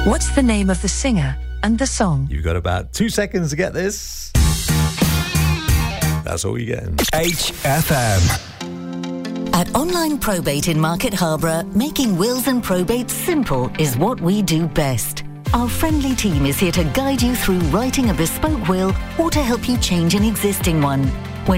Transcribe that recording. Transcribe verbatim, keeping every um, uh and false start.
What's the name of the singer and the song? You've got about two seconds to get this. That's all you're getting. H F M. At Online Probate in Market Harborough, making wills and probates simple is what we do best. Our friendly team is here to guide you through writing a bespoke will or to help you change an existing one.